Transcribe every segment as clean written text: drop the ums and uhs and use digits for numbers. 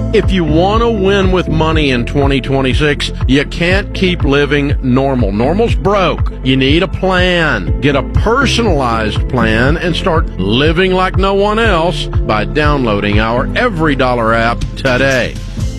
If you want to win with money in 2026, you can't keep living normal. Normal's broke. You need a plan. Get a personalized plan and start living like no one else by downloading our Every Dollar app today.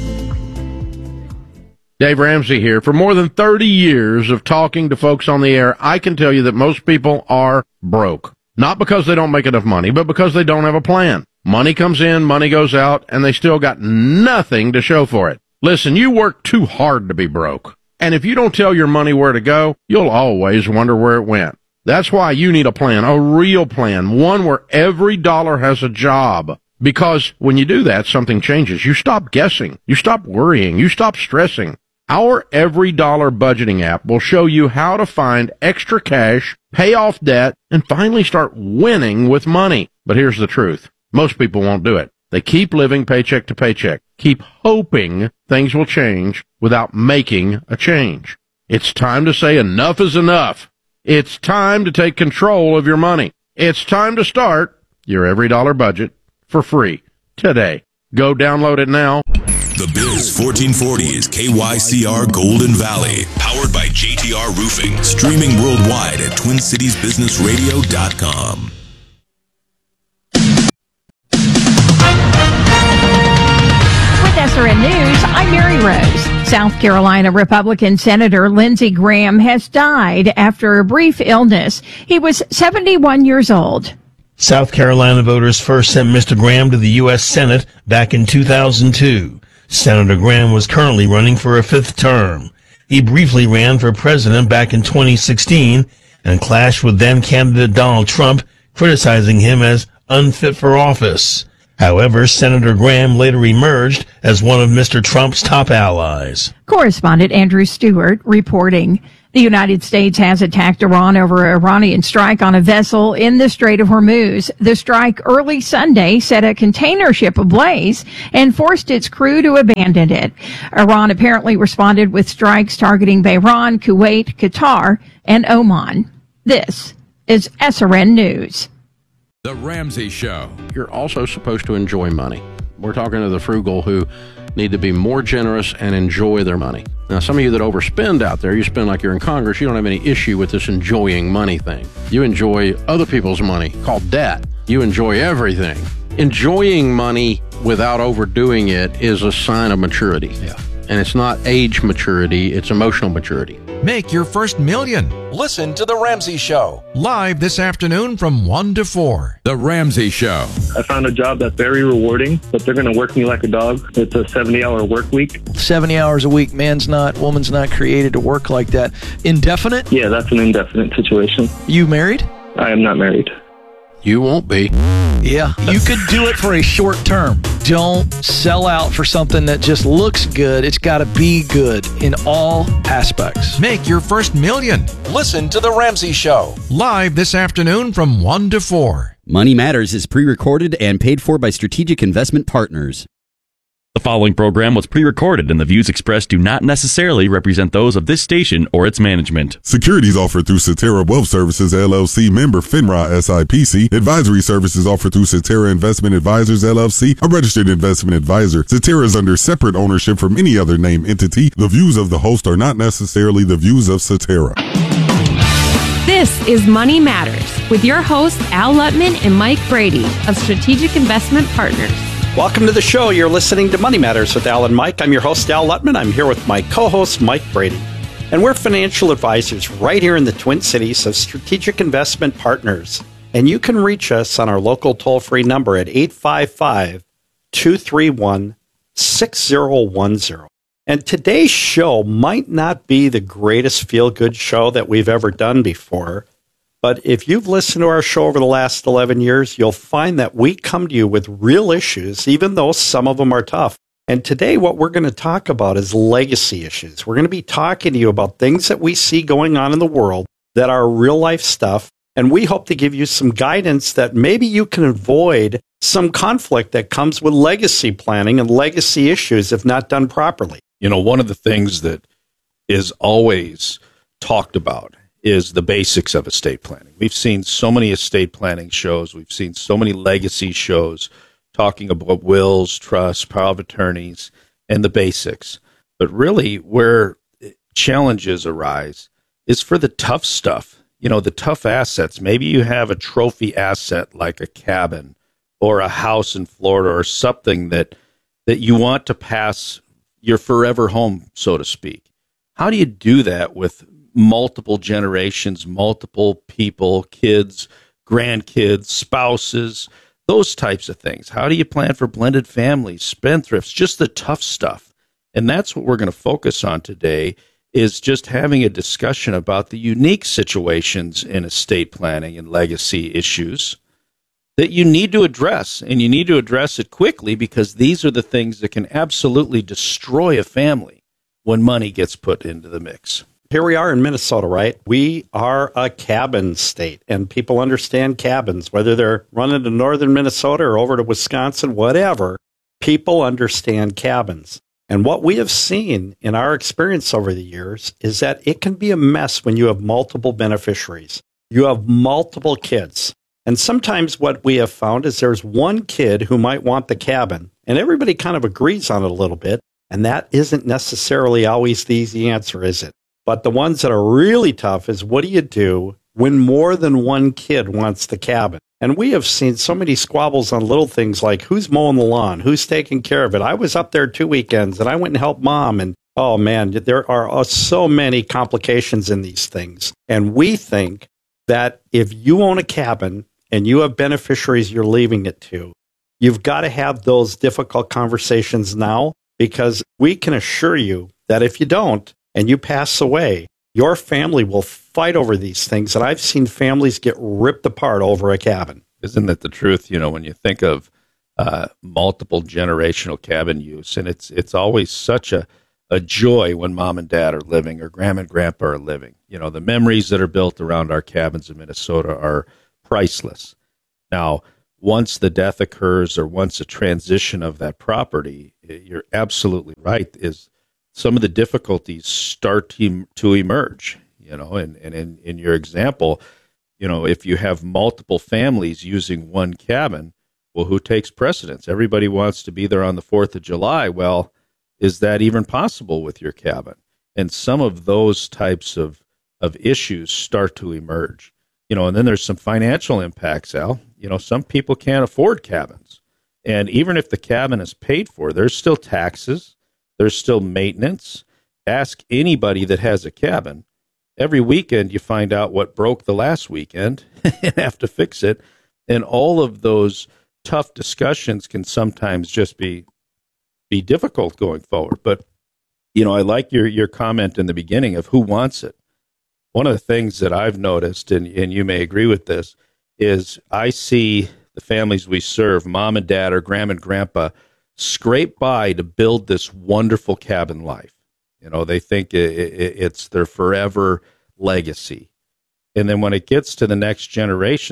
Dave Ramsey here. For more than 30 years of talking to folks on the air, I can tell you that most people are broke. Not because they don't make enough money, but because they don't have a plan. Money comes in, money goes out, and they still got nothing to show for it. Listen, you work too hard to be broke. And if you don't tell your money where to go, you'll always wonder where it went. That's why you need a plan, a real plan, one where every dollar has a job. Because when you do that, something changes. You stop guessing. You stop worrying. You stop stressing. Our Every Dollar budgeting app will show you how to find extra cash, pay off debt, and finally start winning with money. But here's the truth. Most people won't do it. They keep living paycheck to paycheck, keep hoping things will change without making a change. It's time to say enough is enough. It's time to take control of your money. It's time to start your Every Dollar budget for free today. Go download it now. The Biz 1440 is KYCR Golden Valley, powered by JTR Roofing, streaming worldwide at TwinCitiesBusinessRadio.com. SRN News, I'm Mary Rose. South Carolina Republican Senator Lindsey Graham has died after a brief illness. He was 71 years old. South Carolina voters first sent Mr. Graham to the U.S. Senate back in 2002. Senator Graham was currently running for a fifth term. He briefly ran for president back in 2016 and clashed with then-candidate Donald Trump, criticizing him as unfit for office. However, Senator Graham later emerged as one of Mr. Trump's top allies. Correspondent Andrew Stewart reporting. The United States has attacked Iran over an Iranian strike on a vessel in the Strait of Hormuz. The strike early Sunday set a container ship ablaze and forced its crew to abandon it. Iran apparently responded with strikes targeting Bahrain, Kuwait, Qatar, and Oman. This is SRN News. The Ramsey Show. You're also supposed to enjoy money. We're talking to the frugal who need to be more generous and enjoy their money. Now, some of you that overspend out there, you spend like you're in Congress, you don't have any issue with this enjoying money thing. You enjoy other people's money, called debt. You enjoy everything. Enjoying money without overdoing it is a sign of maturity. Yeah. And it's not age maturity, it's emotional maturity. Make your first million. Listen to The Ramsey Show. Live this afternoon from 1 to 4. The Ramsey Show. I found a job that's very rewarding, but they're going to work me like a dog. It's a 70-hour work week. 70 hours a week. Woman's not created to work like that. Indefinite? Yeah, that's an indefinite situation. You married? I am not married. You won't be. Yeah. You could do it for a short term. Don't sell out for something that just looks good. It's got to be good in all aspects. Make your first million. Listen to The Ramsey Show. Live this afternoon from 1 to 4. Money Matters is pre-recorded and paid for by Strategic Investment Partners. The following program was pre-recorded and the views expressed do not necessarily represent those of this station or its management. Securities offered through Cetera Wealth Services, LLC, member FINRA SIPC. Advisory services offered through Cetera Investment Advisors, LLC, a registered investment advisor. Cetera is under separate ownership from any other named entity. The views of the host are not necessarily the views of Cetera. This is Money Matters with your hosts Al Lutman and Mike Brady of Strategic Investment Partners. Welcome to the show. You're listening to Money Matters with Al and Mike. I'm your host, Al Lutman. I'm here with my co-host, Mike Brady. And we're financial advisors right here in the Twin Cities of Strategic Investment Partners. And you can reach us on our local toll-free number at 855-231-6010. And today's show might not be the greatest feel-good show that we've ever done before. But if you've listened to our show over the last 11 years, you'll find that we come to you with real issues, even though some of them are tough. And today what we're going to talk about is legacy issues. We're going to be talking to you about things that we see going on in the world that are real life stuff. And we hope to give you some guidance that maybe you can avoid some conflict that comes with legacy planning and legacy issues if not done properly. You know, one of the things that is always talked about is the basics of estate planning. We've seen so many estate planning shows. We've seen so many legacy shows talking about wills, trusts, power of attorneys, and the basics. But really, where challenges arise is for the tough stuff, the tough assets. Maybe you have a trophy asset like a cabin or a house in Florida or something that you want to pass your forever home, so to speak. How do you do that with multiple generations, multiple people, kids, grandkids, spouses, those types of things? How do you plan for blended families, spendthrifts, just the tough stuff? And that's what we're going to focus on today, is just having a discussion about the unique situations in estate planning and legacy issues that you need to address, and you need to address it quickly, because these are the things that can absolutely destroy a family when money gets put into the mix. Here we are in Minnesota, right? We are a cabin state, and people understand cabins, whether they're running to northern Minnesota or over to Wisconsin, whatever. People understand cabins. And what we have seen in our experience over the years is that it can be a mess when you have multiple beneficiaries. You have multiple kids. And sometimes what we have found is there's one kid who might want the cabin, and everybody kind of agrees on it a little bit, and that isn't necessarily always the easy answer, is it? But the ones that are really tough is, what do you do when more than one kid wants the cabin? And we have seen so many squabbles on little things like who's mowing the lawn, who's taking care of it. I was up there 2 weekends and I went and helped Mom. And oh man, there are so many complications in these things. And we think that if you own a cabin and you have beneficiaries you're leaving it to, you've got to have those difficult conversations now, because we can assure you that if you don't and you pass away, your family will fight over these things. And I've seen families get ripped apart over a cabin. Isn't that the truth? When you think of multiple generational cabin use, and it's always such a joy when Mom and Dad are living or Grandma and Grandpa are living. The memories that are built around our cabins in Minnesota are priceless. Now, once the death occurs or once a transition of that property, you're absolutely right, is some of the difficulties start to emerge, and in your example, if you have multiple families using one cabin, well, who takes precedence? Everybody wants to be there on the 4th of July. Well, is that even possible with your cabin? And some of those types of issues start to emerge, and then there's some financial impacts, Al. Some people can't afford cabins. And even if the cabin is paid for, there's still taxes. There's still maintenance. Ask anybody that has a cabin. Every weekend you find out what broke the last weekend and have to fix it. And all of those tough discussions can sometimes just be difficult going forward. But, I like your comment in the beginning of who wants it. One of the things that I've noticed, and you may agree with this, is I see the families we serve, Mom and Dad or Grandma and Grandpa, scrape by to build this wonderful cabin life. They think it's their forever legacy. And then when it gets to the next generation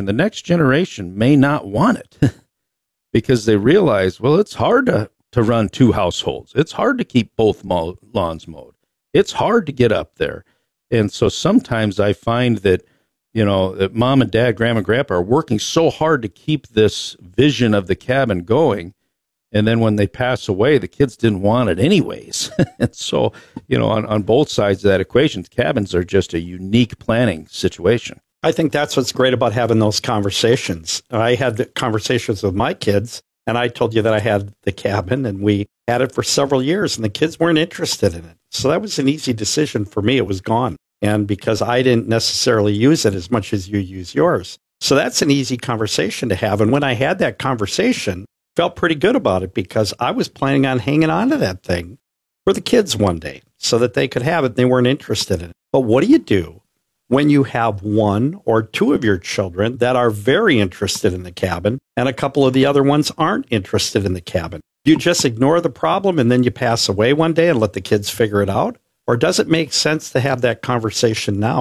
may not want it because they realize, well, it's hard to run two households. It's hard to keep both lawns mowed. It's hard to get up there. And so sometimes I find that, that Mom and Dad, Grandma and Grandpa are working so hard to keep this vision of the cabin going. And then when they pass away, the kids didn't want it anyways. And so, on both sides of that equation, cabins are just a unique planning situation. I think that's what's great about having those conversations. I had the conversations with my kids, and I told you that I had the cabin, and we had it for several years, and the kids weren't interested in it. So that was an easy decision for me. It was gone. And because I didn't necessarily use it as much as you use yours. So that's an easy conversation to have. And when I had that conversation, felt pretty good about it because I was planning on hanging on to that thing for the kids one day so that they could have it. They weren't interested in it. But what do you do when you have one or two of your children that are very interested in the cabin and a couple of the other ones aren't interested in the cabin? Do you just ignore the problem and then you pass away one day and let the kids figure it out? Or does it make sense to have that conversation now?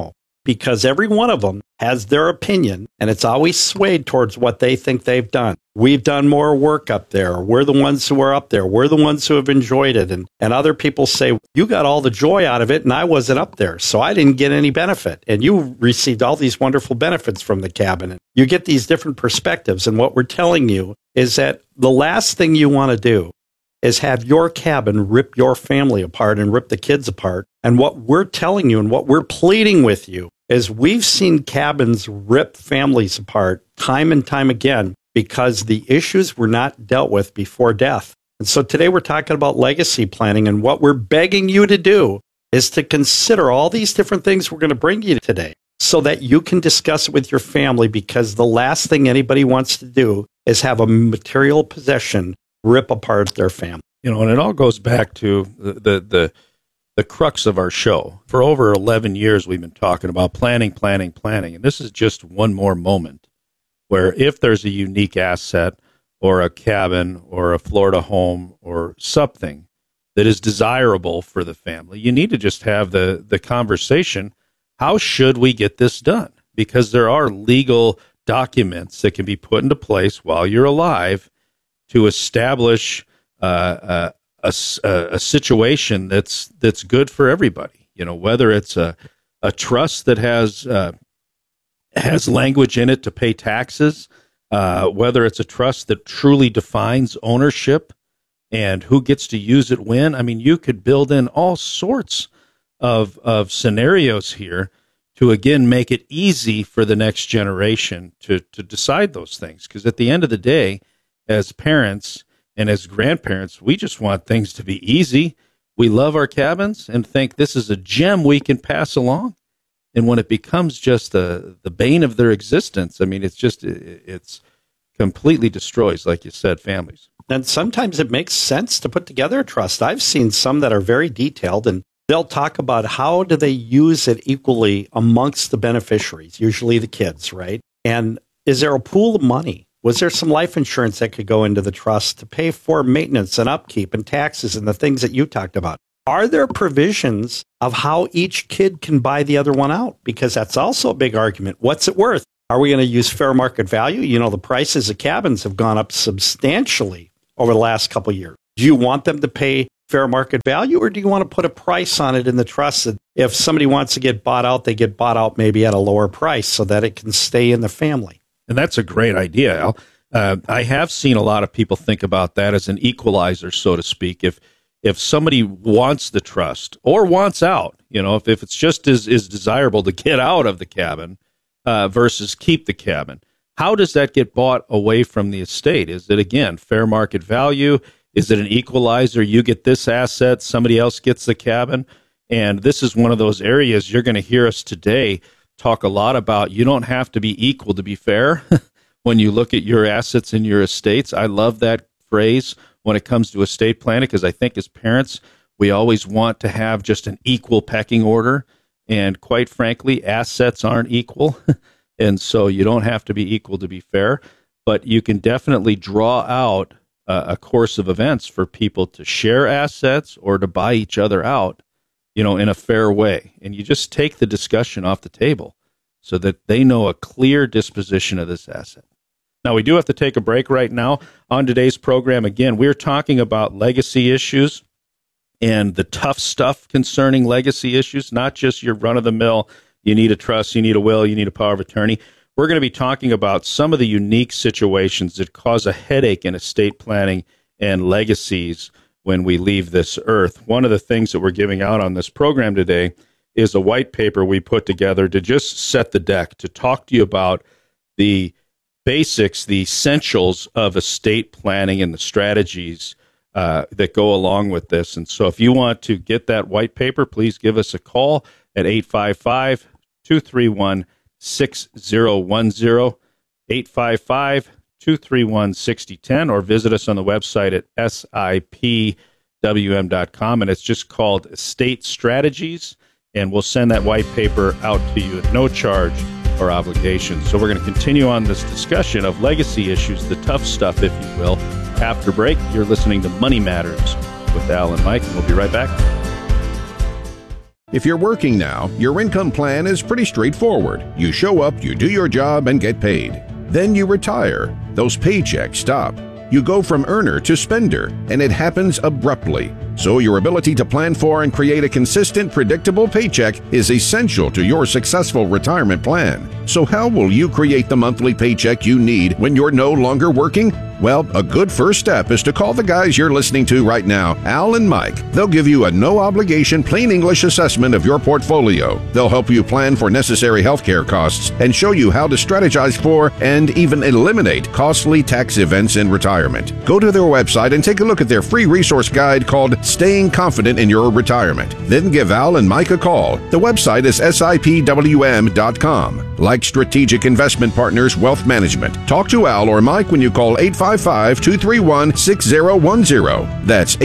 because every one of them has their opinion, and it's always swayed towards what they think they've done. We've done more work up there. We're the ones who are up there. We're the ones who have enjoyed it. And other people say, you got all the joy out of it, and I wasn't up there, so I didn't get any benefit. And you received all these wonderful benefits from the cabin. And you get these different perspectives. And what we're telling you is that the last thing you want to do is have your cabin rip your family apart and rip the kids apart. And what we're telling you and what we're pleading with you is we've seen cabins rip families apart time and time again because the issues were not dealt with before death. And so today we're talking about legacy planning, and what we're begging you to do is to consider all these different things we're going to bring you today so that you can discuss it with your family, because the last thing anybody wants to do is have a material possession rip apart their family. You know, and it all goes back to the crux of our show. For over 11 years, we've been talking about planning. And this is just one more moment where if there's a unique asset or a cabin or a Florida home or something that is desirable for the family, you need to just have the conversation. How should we get this done? Because there are legal documents that can be put into place while you're alive to establish a situation that's good for everybody. You know, whether it's a trust that has language in it to pay taxes, whether it's a trust that truly defines ownership and who gets to use it when. I mean, you could build in all sorts of scenarios here to, again, make it easy for the next generation to decide those things. Because at the end of the day, as parents and as grandparents, we just want things to be easy. We love our cabins and think this is a gem we can pass along. And when it becomes just the bane of their existence, I mean, it's completely destroys, like you said, families. And sometimes it makes sense to put together a trust. I've seen some that are very detailed, and they'll talk about how do they use it equally amongst the beneficiaries, usually the kids, right? And is there a pool of money? Was there some life insurance that could go into the trust to pay for maintenance and upkeep and taxes and the things that you talked about? Are there provisions of how each kid can buy the other one out? Because that's also a big argument. What's it worth? Are we going to use fair market value? You know, the prices of cabins have gone up substantially over the last couple of years. Do you want them to pay fair market value, or do you want to put a price on it in the trust that if somebody wants to get bought out, they get bought out maybe at a lower price so that it can stay in the family? And that's a great idea, Al. I have seen a lot of people think about that as an equalizer, so to speak. If somebody wants the trust or wants out, you know, if it's just as desirable to get out of the cabin versus keep the cabin, how does that get bought away from the estate? Is it, again, fair market value? Is it an equalizer? You get this asset, somebody else gets the cabin. And this is one of those areas you're going to hear us today talk a lot about. You don't have to be equal to be fair when you look at your assets in your estates. I love that phrase when it comes to estate planning, because I think as parents, we always want to have just an equal pecking order. And quite frankly, assets aren't equal. And so you don't have to be equal to be fair, but you can definitely draw out a course of events for people to share assets or to buy each other out, you know, in a fair way. And you just take the discussion off the table so that they know a clear disposition of this asset. Now, we do have to take a break right now. On today's program, again, we're talking about legacy issues and the tough stuff concerning legacy issues, not just your run-of-the-mill, you need a trust, you need a will, you need a power of attorney. We're going to be talking about some of the unique situations that cause a headache in estate planning and legacies when we leave this earth. One of the things that we're giving out on this program today is a white paper we put together to just set the deck, to talk to you about the basics, the essentials of estate planning and the strategies that go along with this. And so if you want to get that white paper, please give us a call at 855-231-6010, 855-231-6010, or visit us on the website at sipwm.com. And it's just called Estate Strategies. And we'll send that white paper out to you at no charge or obligation. So we're going to continue on this discussion of legacy issues, the tough stuff, if you will. After break, you're listening to Money Matters with Al and Mike, and we'll be right back. If you're working now, your income plan is pretty straightforward. You show up, you do your job, and get paid. Then you retire. Those paychecks stop. You go from earner to spender, and it happens abruptly. So your ability to plan for and create a consistent, predictable paycheck is essential to your successful retirement plan. So how will you create the monthly paycheck you need when you're no longer working? Well, a good first step is to call the guys you're listening to right now, Al and Mike. They'll give you a no-obligation, plain English assessment of your portfolio. They'll help you plan for necessary healthcare costs and show you how to strategize for and even eliminate costly tax events in retirement. Go to their website and take a look at their free resource guide called Staying Confident in Your Retirement. Then give Al and Mike a call. The website is sipwm.com. Like Strategic Investment Partners Wealth Management, talk to Al or Mike when you call 855-231-6010. That's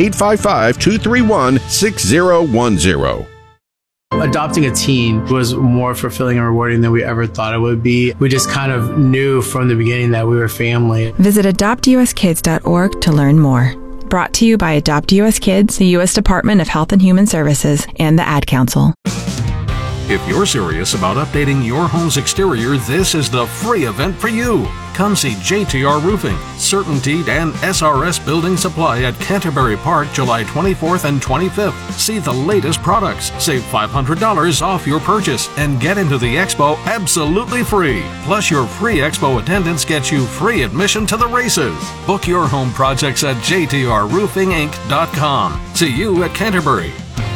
855-231-6010. Adopting a teen was more fulfilling and rewarding than we ever thought it would be. We just kind of knew from the beginning that we were family. Visit adoptuskids.org to learn more. Brought to you by Adopt US Kids, the U.S. Department of Health and Human Services, and the Ad Council. If you're serious about updating your home's exterior, this is the free event for you. Come see JTR Roofing, Certainty, and SRS Building Supply at Canterbury Park, July 24th and 25th. See the latest products, save $500 off your purchase, and get into the expo absolutely free. Plus, your free expo attendance gets you free admission to the races. Book your home projects at jtrroofinginc.com. See you at Canterbury.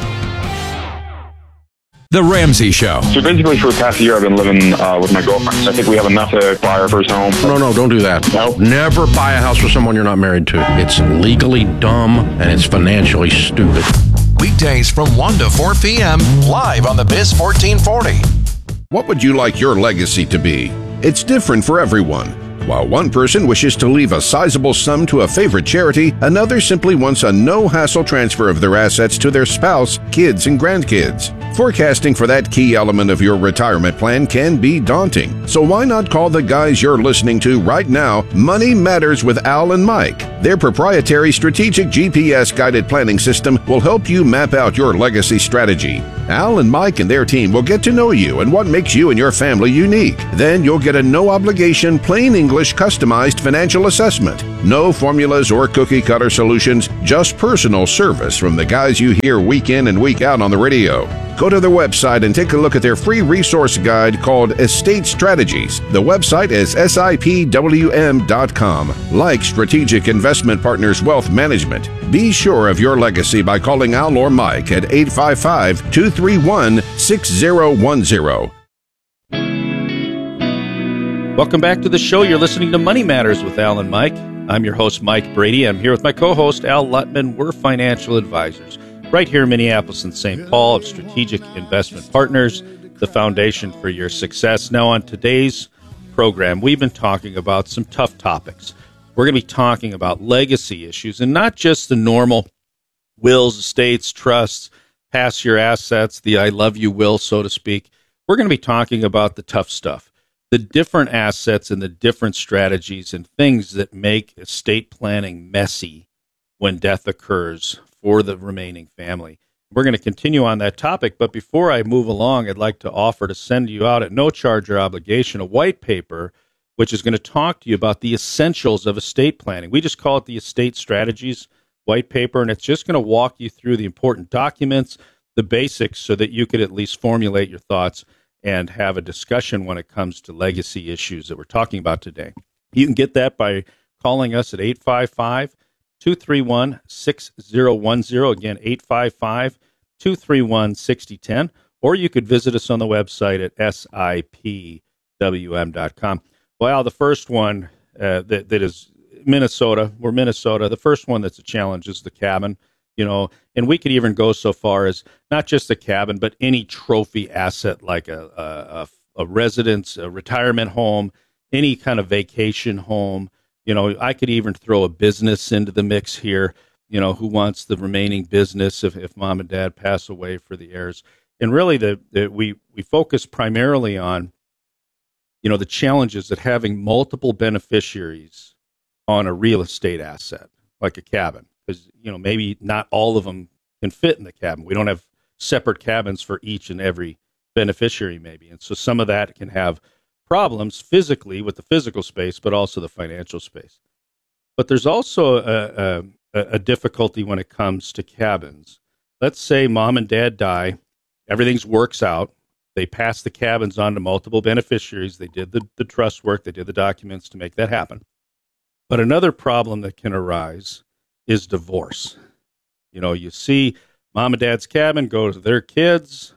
The Ramsey Show. So basically for the past year I've been living with my girlfriend. I think we have enough to buy our first home. No, don't do that. No. Never buy a house with someone you're not married to. It's legally dumb and it's financially stupid. Weekdays from 1 to 4 p.m. live on the Biz 1440. What would you like your legacy to be? It's different for everyone. While one person wishes to leave a sizable sum to a favorite charity, another simply wants a no-hassle transfer of their assets to their spouse, kids, and grandkids. Forecasting for that key element of your retirement plan can be daunting. So why not call the guys you're listening to right now, Money Matters with Al and Mike. Their proprietary strategic GPS-guided planning system will help you map out your legacy strategy. Al and Mike and their team will get to know you and what makes you and your family unique. Then you'll get a no-obligation, plain English, customized financial assessment. No formulas or cookie-cutter solutions, just personal service from the guys you hear week in and week out on the radio. Go to their website and take a look at their free resource guide called Estate Strategies. The website is sipwm.com. Like Strategic Investment Partners Wealth Management, be sure of your legacy by calling Al or Mike at 855-231-6010. Welcome back to the show. You're listening to Money Matters with Al and Mike. I'm your host, Mike Brady. I'm here with my co-host, Al Lutman. We're financial advisors right here in Minneapolis and St. Paul of Strategic Investment Partners, the foundation for your success. Now, on today's program, we've been talking about some tough topics. We're going to be talking about legacy issues, and not just the normal wills, estates, trusts, pass your assets, the I love you will, so to speak. We're going to be talking about the tough stuff, the different assets and the different strategies and things that make estate planning messy when death occurs for the remaining family. We're going to continue on that topic, but before I move along, I'd like to offer to send you out at no charge or obligation a white paper which is going to talk to you about the essentials of estate planning. We just call it the Estate Strategies white paper, and it's just going to walk you through the important documents, the basics, so that you could at least formulate your thoughts and have a discussion when it comes to legacy issues that we're talking about today. You can get that by calling us at 855-231-6010. Again, 855-231-6010. Or you could visit us on the website at sipwm.com. Well, the first one that is Minnesota. We're Minnesota. The first one that's a challenge is the cabin. And we could even go so far as not just the cabin, but any trophy asset like a residence, a retirement home, any kind of vacation home. I could even throw a business into the mix here. Who wants the remaining business if mom and dad pass away for the heirs? And really, we focus primarily on, the challenges that having multiple beneficiaries on a real estate asset like a cabin. Because, maybe not all of them can fit in the cabin. We don't have separate cabins for each and every beneficiary maybe. And so some of that can have problems physically with the physical space, but also the financial space. But there's also a difficulty when it comes to cabins. Let's say mom and dad die, everything works out. They pass the cabins on to multiple beneficiaries. They did the trust work. They did the documents to make that happen. But another problem that can arise is divorce. You know, you see mom and dad's cabin, go to their kids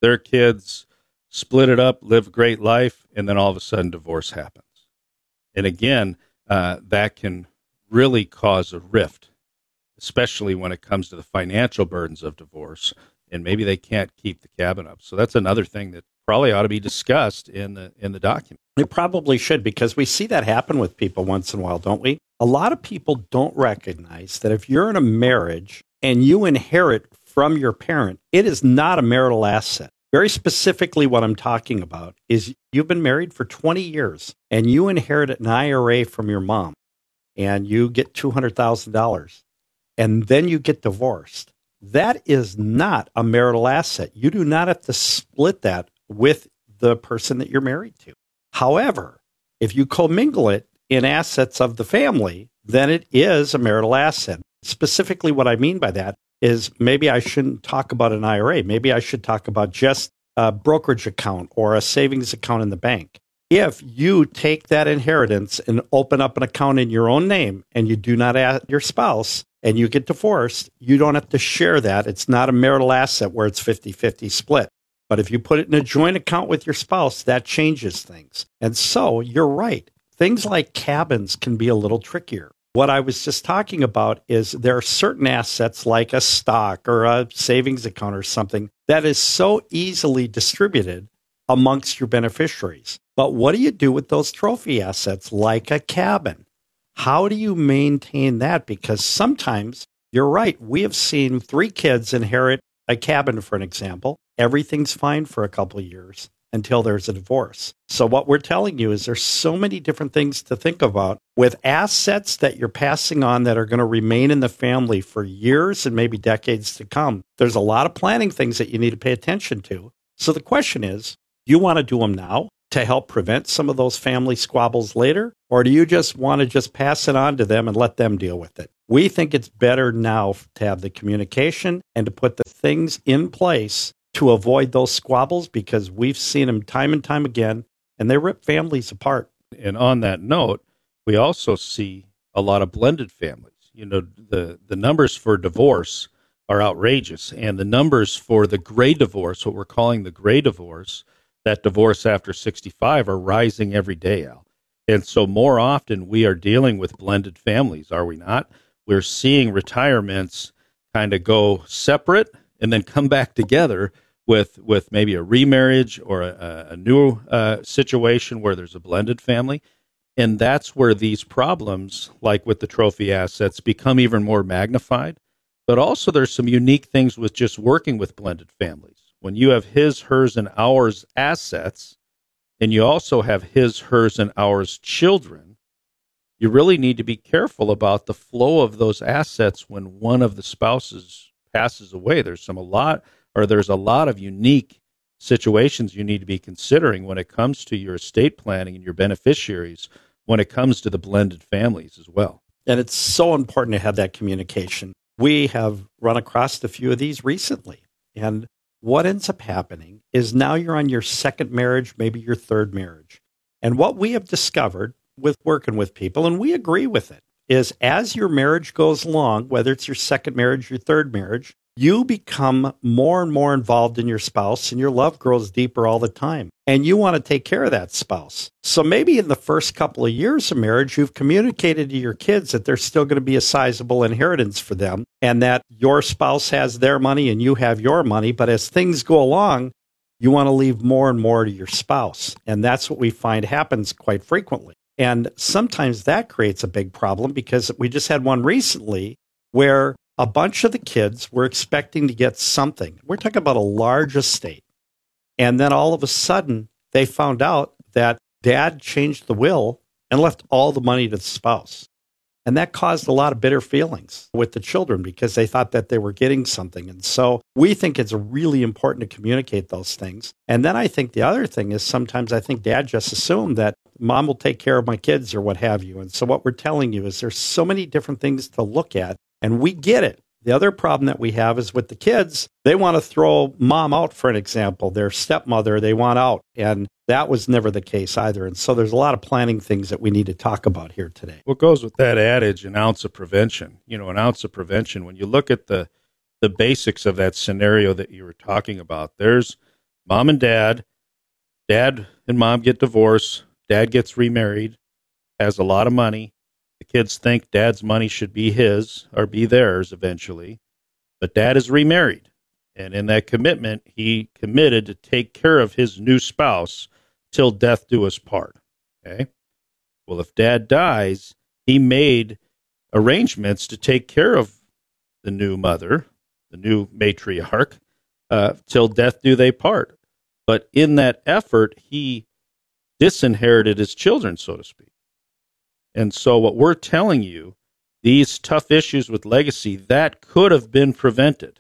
split it up, live a great life, and then all of a sudden divorce happens. And again, that can really cause a rift, especially when it comes to the financial burdens of divorce, and maybe they can't keep the cabin up. So that's another thing that probably ought to be discussed in the document. It probably should, because we see that happen with people once in a while, don't we? A lot of people don't recognize that if you're in a marriage and you inherit from your parent, it is not a marital asset. Very specifically, what I'm talking about is you've been married for 20 years and you inherit an IRA from your mom and you get $200,000 and then you get divorced. That is not a marital asset. You do not have to split that with the person that you're married to. However, if you commingle it in assets of the family, then it is a marital asset. Specifically, what I mean by that is maybe I shouldn't talk about an IRA. Maybe I should talk about just a brokerage account or a savings account in the bank. If you take that inheritance and open up an account in your own name and you do not add your spouse and you get divorced, you don't have to share that. It's not a marital asset where it's 50-50 split. But if you put it in a joint account with your spouse, that changes things. And so you're right. Things like cabins can be a little trickier. What I was just talking about is there are certain assets like a stock or a savings account or something that is so easily distributed amongst your beneficiaries. But what do you do with those trophy assets like a cabin? How do you maintain that? Because sometimes, you're right, we have seen 3 kids inherit a cabin, for an example. Everything's fine for a couple of years until there's a divorce. So what we're telling you is there's so many different things to think about with assets that you're passing on that are going to remain in the family for years and maybe decades to come. There's a lot of planning things that you need to pay attention to. So the question is, do you want to do them now to help prevent some of those family squabbles later? Or do you just want to just pass it on to them and let them deal with it? We think it's better now to have the communication and to put the things in place to avoid those squabbles, because we've seen them time and time again, and they rip families apart. And on that note, we also see a lot of blended families. You know, the numbers for divorce are outrageous, and the numbers for the gray divorce, what we're calling the gray divorce, that divorce after 65, are rising every day, Al. And so more often we are dealing with blended families, are we not? We're seeing retirements kind of go separate and then come back together with maybe a remarriage or a new situation where there's a blended family. And that's where these problems, like with the trophy assets, become even more magnified. But also there's some unique things with just working with blended families. When you have his, hers, and ours assets, and you also have his, hers, and ours children, you really need to be careful about the flow of those assets when one of the spouses passes away. There's a lot of unique situations you need to be considering when it comes to your estate planning and your beneficiaries, when it comes to the blended families as well. And it's so important to have that communication. We have run across a few of these recently. And what ends up happening is now you're on your second marriage, maybe your third marriage. And what we have discovered with working with people, and we agree with it, is as your marriage goes along, whether it's your second marriage, your third marriage, you become more and more involved in your spouse, and your love grows deeper all the time. And you want to take care of that spouse. So maybe in the first couple of years of marriage, you've communicated to your kids that there's still going to be a sizable inheritance for them, and that your spouse has their money and you have your money. But as things go along, you want to leave more and more to your spouse. And that's what we find happens quite frequently. And sometimes that creates a big problem, because we just had one recently where a bunch of the kids were expecting to get something. We're talking about a large estate. And then all of a sudden, they found out that dad changed the will and left all the money to the spouse. And that caused a lot of bitter feelings with the children because they thought that they were getting something. And so we think it's really important to communicate those things. And then I think the other thing is sometimes I think dad just assumed that mom will take care of my kids or what have you. And so what we're telling you is there's so many different things to look at, and we get it. The other problem that we have is with the kids, they want to throw mom out, for an example. Their stepmother, they want out. And that was never the case either. And so there's a lot of planning things that we need to talk about here today. What goes with that adage, an ounce of prevention? You know, an ounce of prevention. When you look at the basics of that scenario that you were talking about, there's mom and dad and mom get divorced, dad gets remarried, has a lot of money. The kids think dad's money should be his or be theirs eventually, but dad is remarried. And in that commitment, he committed to take care of his new spouse till death do us part. Okay. Well, if dad dies, he made arrangements to take care of the new mother, the new matriarch, till death do they part. But in that effort, he disinherited his children, so to speak. And so what we're telling you, these tough issues with legacy, that could have been prevented.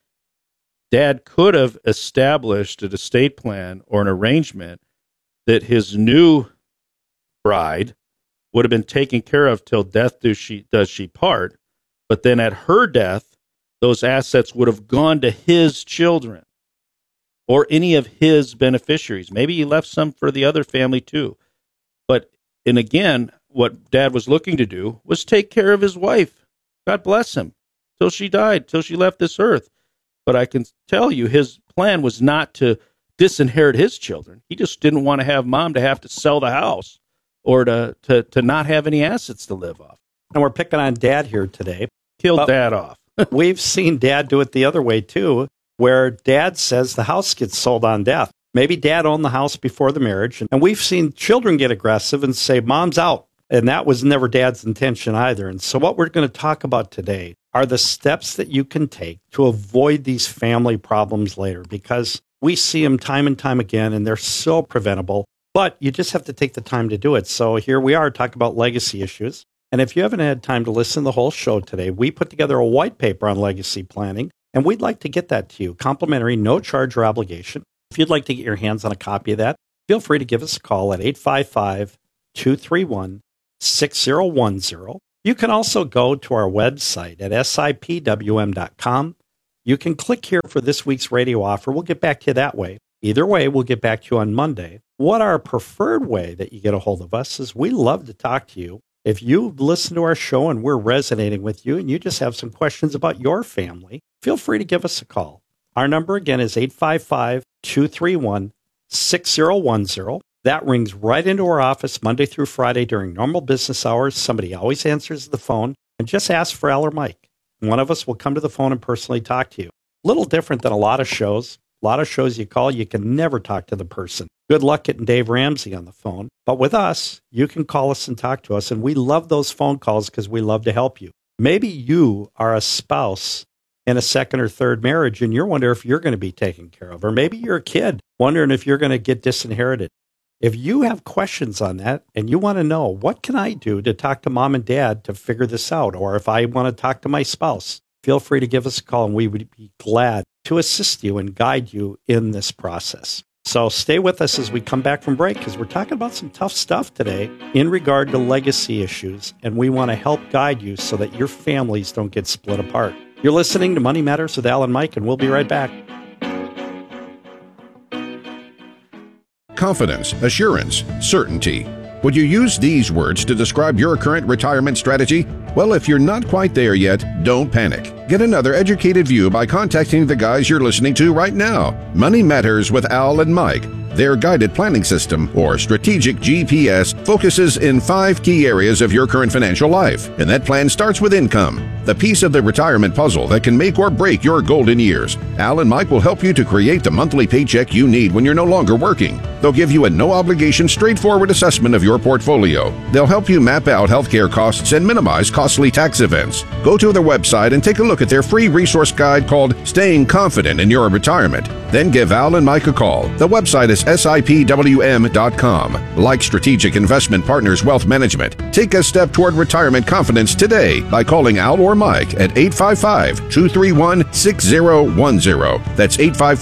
Dad could have established an estate plan or an arrangement that his new bride would have been taken care of till death does she part. But then at her death, those assets would have gone to his children or any of his beneficiaries. Maybe he left some for the other family too. And again, what dad was looking to do was take care of his wife. God bless him. Till she died, till she left this earth. But I can tell you his plan was not to disinherit his children. He just didn't want to have mom to have to sell the house or to not have any assets to live off. And we're picking on dad here today. Kill dad off. We've seen dad do it the other way too, where dad says the house gets sold on death. Maybe dad owned the house before the marriage. And we've seen children get aggressive and say, mom's out. And that was never dad's intention either. And so what we're going to talk about today are the steps that you can take to avoid these family problems later, because we see them time and time again, and they're so preventable, but you just have to take the time to do it. So here we are talking about legacy issues. And if you haven't had time to listen to the whole show today, we put together a white paper on legacy planning, and we'd like to get that to you, complimentary, no charge or obligation. If you'd like to get your hands on a copy of that, feel free to give us a call at 855-231-6010. You can also go to our website at sipwm.com. You can click here for this week's radio offer. We'll get back to you that way. Either way, we'll get back to you on Monday. What our preferred way that you get a hold of us is we love to talk to you. If you listen to our show and we're resonating with you and you just have some questions about your family, feel free to give us a call. Our number again is 855-231-6010. That rings right into our office Monday through Friday during normal business hours. Somebody always answers the phone, and just ask for Al or Mike. One of us will come to the phone and personally talk to you. A little different than a lot of shows. A lot of shows you call, you can never talk to the person. Good luck getting Dave Ramsey on the phone. But with us, you can call us and talk to us, and we love those phone calls because we love to help you. Maybe you are a spouse in a second or third marriage, and you're wondering if you're going to be taken care of. Or maybe you're a kid wondering if you're going to get disinherited. If you have questions on that and you want to know, what can I do to talk to mom and dad to figure this out? Or if I want to talk to my spouse, feel free to give us a call, and we would be glad to assist you and guide you in this process. So stay with us as we come back from break, because we're talking about some tough stuff today in regard to legacy issues, and we want to help guide you so that your families don't get split apart. You're listening to Money Matters with Al and Mike, and we'll be right back. Confidence, assurance, certainty. Would you use these words to describe your current retirement strategy? Well, if you're not quite there yet, don't panic. Get another educated view by contacting the guys you're listening to right now. Money Matters with Al and Mike. Their guided planning system, or strategic GPS, focuses in 5 key areas of your current financial life. And that plan starts with income, the piece of the retirement puzzle that can make or break your golden years. Al and Mike will help you to create the monthly paycheck you need when you're no longer working. They'll give you a no-obligation, straightforward assessment of your portfolio. They'll help you map out healthcare costs and minimize costly tax events. Go to their website and take a look at their free resource guide called Staying Confident in Your Retirement. Then give Al and Mike a call. The website is SIPWM.com. Like Strategic Investment Partners Wealth Management, take a step toward retirement confidence today by calling Al or Mike at 855-231-6010. That's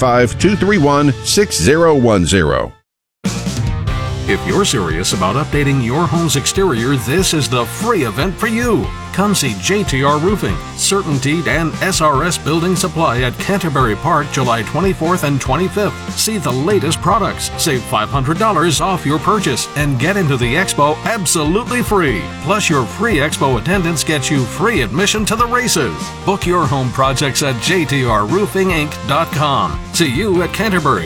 855-231-6010. If you're serious about updating your home's exterior, this is the free event for you. Come see JTR Roofing, CertainTeed, and SRS Building Supply at Canterbury Park, July 24th and 25th. See the latest products, save $500 off your purchase, and get into the expo absolutely free. Plus, your free expo attendance gets you free admission to the races. Book your home projects at jtrroofinginc.com. See you at Canterbury.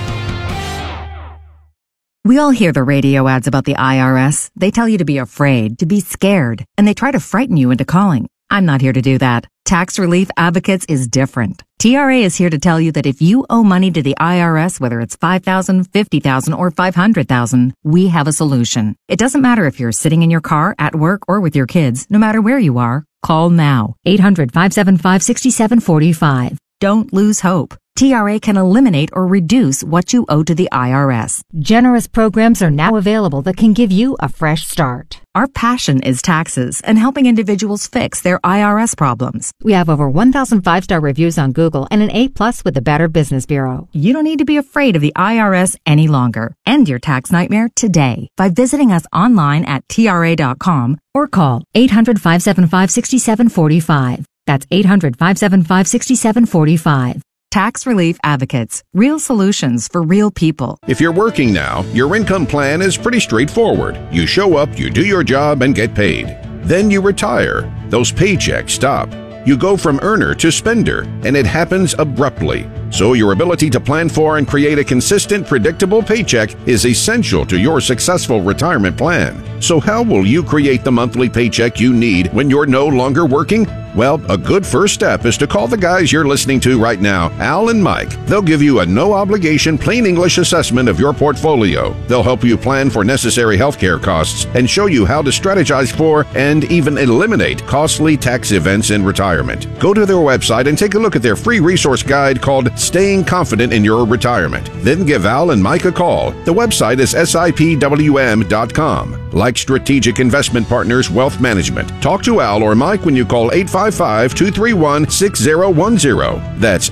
We all hear the radio ads about the IRS. They tell you to be afraid, to be scared, and they try to frighten you into calling. I'm not here to do that. Tax Relief Advocates is different. TRA is here to tell you that if you owe money to the IRS, whether it's $5,000, $50,000, or $500,000, we have a solution. It doesn't matter if you're sitting in your car, at work, or with your kids. No matter where you are, call now. 800-575-6745. Don't lose hope. TRA can eliminate or reduce what you owe to the IRS. Generous programs are now available that can give you a fresh start. Our passion is taxes and helping individuals fix their IRS problems. We have over 1,000 5-star reviews on Google and an A+ with the Better Business Bureau. You don't need to be afraid of the IRS any longer. End your tax nightmare today by visiting us online at TRA.com or call 800-575-6745. That's 800-575-6745. Tax Relief Advocates. Real solutions for real people. If you're working now, your income plan is pretty straightforward. You show up, you do your job, and get paid. Then you retire. Those paychecks stop. You go from earner to spender, and it happens abruptly. So your ability to plan for and create a consistent, predictable paycheck is essential to your successful retirement plan. So how will you create the monthly paycheck you need when you're no longer working? Well, a good first step is to call the guys you're listening to right now, Al and Mike. They'll give you a no-obligation, plain English assessment of your portfolio. They'll help you plan for necessary healthcare costs and show you how to strategize for and even eliminate costly tax events in retirement. Go to their website and take a look at their free resource guide called Staying Confident in Your Retirement. Then give Al and Mike a call. The website is SIPWM.com. Like Strategic Investment Partners Wealth Management. Talk to Al or Mike when you call 855-231-6010. That's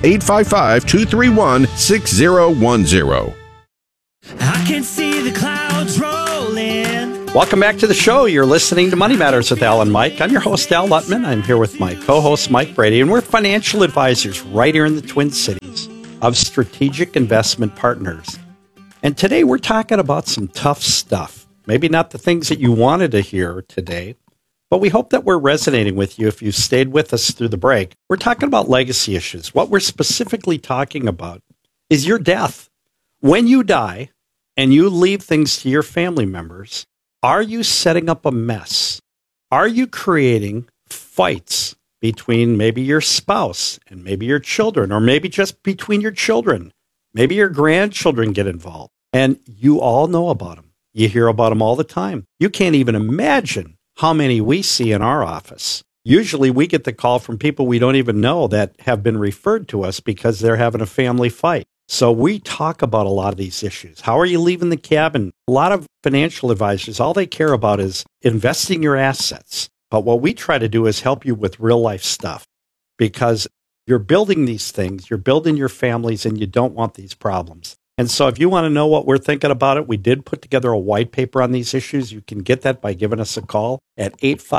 855-231-6010. I can see the clouds rolling. Welcome back to the show. You're listening to Money Matters with Al and Mike. I'm your host, Al Lutman. I'm here with my co-host, Mike Brady, and we're financial advisors right here in the Twin Cities of Strategic Investment Partners. And today we're talking about some tough stuff. Maybe not the things that you wanted to hear today, but we hope that we're resonating with you if you stayed with us through the break. We're talking about legacy issues. What we're specifically talking about is your death. When you die and you leave things to your family members, are you setting up a mess? Are you creating fights between maybe your spouse and maybe your children, or maybe just between your children? Maybe your grandchildren get involved, and you all know about them. You hear about them all the time. You can't even imagine how many we see in our office. Usually we get the call from people we don't even know that have been referred to us because they're having a family fight. So we talk about a lot of these issues. How are you leaving the cabin? A lot of financial advisors, all they care about is investing your assets. But what we try to do is help you with real life stuff, because you're building these things, you're building your families, and you don't want these problems. And so if you want to know what we're thinking about it, we did put together a white paper on these issues. You can get that by giving us a call at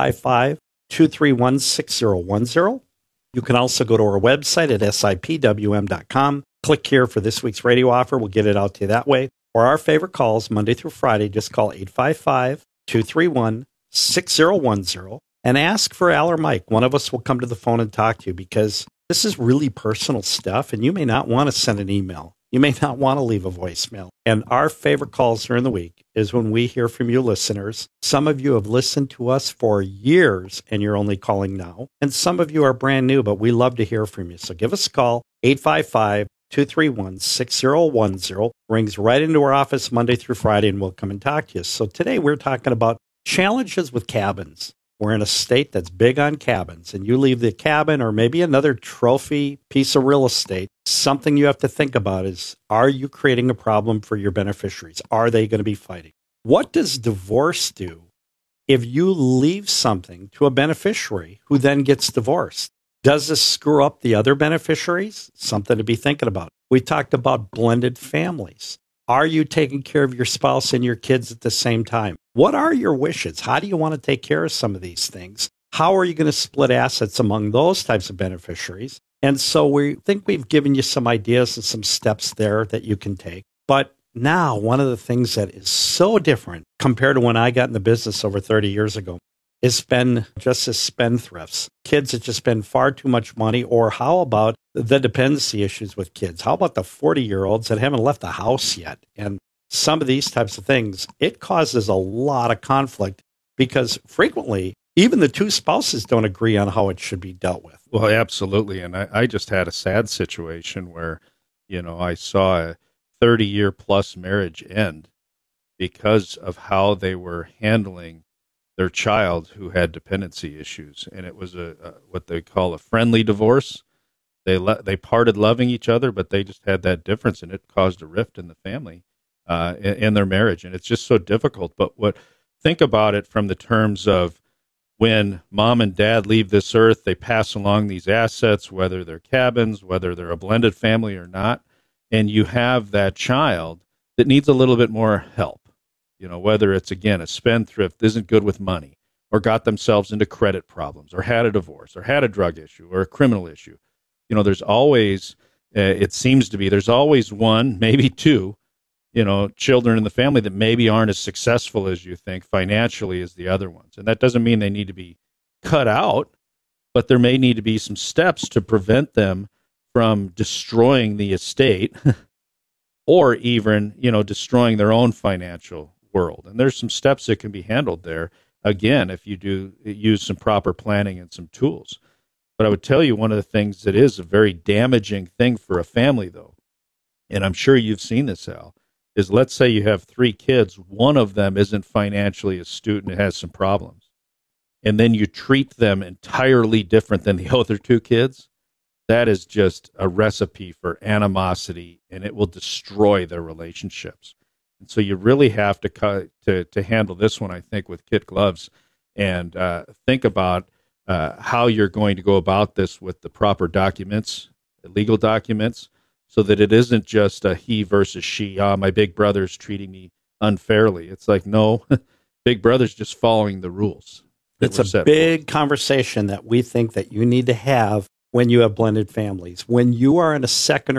855-231-6010. You can also go to our website at SIPWM.com. Click here for this week's radio offer. We'll get it out to you that way. Or our favorite calls, Monday through Friday, just call 855-231-6010 and ask for Al or Mike. One of us will come to the phone and talk to you, because this is really personal stuff, and you may not want to send an email. You may not want to leave a voicemail. And our favorite calls during the week is when we hear from you listeners. Some of you have listened to us for years and you're only calling now. And some of you are brand new, but we love to hear from you. So give us a call, 855-231-6010. Rings right into our office Monday through Friday, and we'll come and talk to you. So today we're talking about challenges with cabins. We're in a state that's big on cabins, and you leave the cabin or maybe another trophy piece of real estate something you have to think about is, are you creating a problem for your beneficiaries? Are they going to be fighting? What does divorce do if you leave something to a beneficiary who then gets divorced? Does this screw up the other beneficiaries? Something to be thinking about. We talked about blended families. Are you taking care of your spouse and your kids at the same time? What are your wishes? How do you want to take care of some of these things? How are you going to split assets among those types of beneficiaries? And so we think we've given you some ideas and some steps there that you can take. But now, one of the things that is so different compared to when I got in the business over 30 years ago is been just as spendthrifts. Kids that just spend far too much money. Or how about the dependency issues with kids? How about the 40-year-olds that haven't left the house yet? And some of these types of things, it causes a lot of conflict because frequently, even the two spouses don't agree on how it should be dealt with. Well, absolutely. And I just had a sad situation where, I saw a 30-year plus marriage end because of how they were handling their child who had dependency issues. And it was what they call a friendly divorce. They parted loving each other, but they just had that difference, and it caused a rift in the family, in their marriage. And it's just so difficult. But think about it from the terms of when mom and dad leave this earth, they pass along these assets, whether they're cabins, whether they're a blended family or not, and you have that child that needs a little bit more help. Whether it's, again, a spendthrift, isn't good with money, or got themselves into credit problems, or had a divorce, or had a drug issue, or a criminal issue. There's always, it seems to be, there's always one, maybe two, children in the family that maybe aren't as successful as you think financially as the other ones. And that doesn't mean they need to be cut out, but there may need to be some steps to prevent them from destroying the estate or even, destroying their own financial world. And there's some steps that can be handled there, again, if you do use some proper planning and some tools. But I would tell you one of the things that is a very damaging thing for a family, though, and I'm sure you've seen this, Al, is let's say you have 3 kids, one of them isn't financially astute and has some problems, and then you treat them entirely different than the other 2 kids. That is just a recipe for animosity, and it will destroy their relationships. And so you really have to handle this one, I think, with kid gloves, and think about how you're going to go about this with the proper documents, legal documents, so that it isn't just a he versus she. My big brother's treating me unfairly. It's like, no, big brother's just following the rules. It's a big conversation that we think that you need to have when you have blended families. When you are in a second